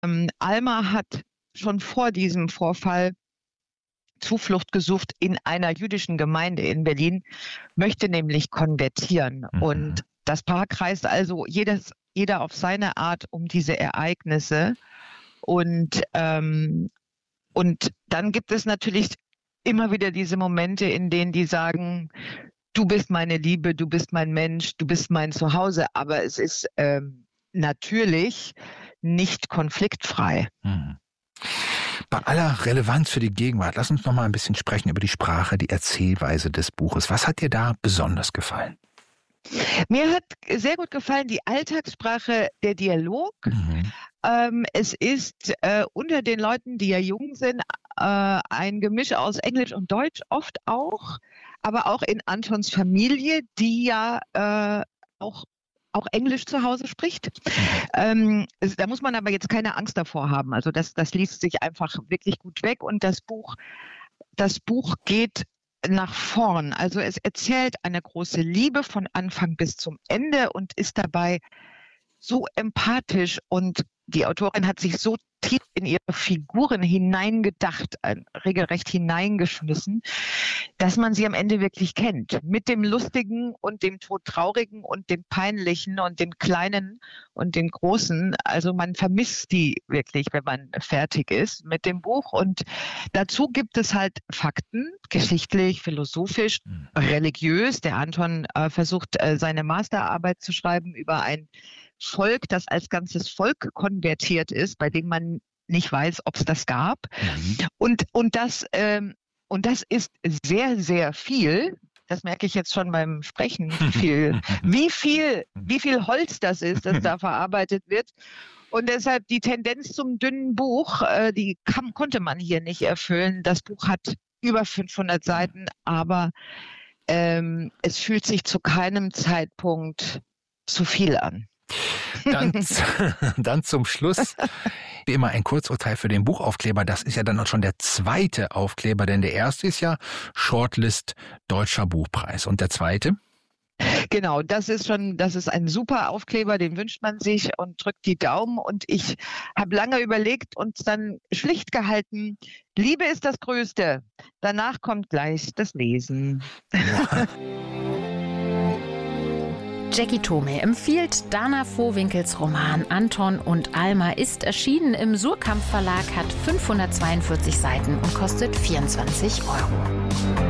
Alma hat schon vor diesem Vorfall Zuflucht gesucht in einer jüdischen Gemeinde in Berlin, möchte nämlich konvertieren. Und das Paar kreist also jeder auf seine Art um diese Ereignisse. Und dann gibt es natürlich immer wieder diese Momente, in denen die sagen, du bist meine Liebe, du bist mein Mensch, du bist mein Zuhause. Aber es ist natürlich nicht konfliktfrei. Bei aller Relevanz für die Gegenwart, lass uns noch mal ein bisschen sprechen über die Sprache, die Erzählweise des Buches. Was hat dir da besonders gefallen? Mir hat sehr gut gefallen die Alltagssprache, der Dialog. Es ist unter den Leuten, die ja jung sind, ein Gemisch aus Englisch und Deutsch, oft auch, aber auch in Antons Familie, die ja auch Englisch zu Hause spricht. Da muss man aber jetzt keine Angst davor haben. Also das liest sich einfach wirklich gut weg. Und das Buch geht nach vorn. Also es erzählt eine große Liebe von Anfang bis zum Ende und ist dabei so empathisch, und die Autorin hat sich so tief in ihre Figuren hineingedacht, regelrecht hineingeschmissen, dass man sie am Ende wirklich kennt. Mit dem Lustigen und dem Todtraurigen und dem Peinlichen und dem Kleinen und dem Großen. Also man vermisst die wirklich, wenn man fertig ist mit dem Buch. Und dazu gibt es halt Fakten, geschichtlich, philosophisch, religiös. Der Anton versucht, seine Masterarbeit zu schreiben über ein Volk, das als ganzes Volk konvertiert ist, bei dem man nicht weiß, ob es das gab. Und das ist sehr, sehr viel. Das merke ich jetzt schon beim Sprechen. Wie viel Holz das ist, das da verarbeitet wird. Und deshalb die Tendenz zum dünnen Buch, die konnte man hier nicht erfüllen. Das Buch hat über 500 Seiten, aber es fühlt sich zu keinem Zeitpunkt zu viel an. Dann zum Schluss, wie immer, ein Kurzurteil für den Buchaufkleber. Das ist ja dann auch schon der zweite Aufkleber, denn der erste ist ja Shortlist Deutscher Buchpreis. Und der zweite? Genau, das ist ein super Aufkleber, den wünscht man sich und drückt die Daumen. Und ich habe lange überlegt und dann schlicht gehalten, Liebe ist das Größte. Danach kommt gleich das Lesen. Ja. Jackie Thome empfiehlt Dana Vohwinkels Roman Anton und Alma, ist erschienen im Surkamp Verlag, hat 542 Seiten und kostet 24 €.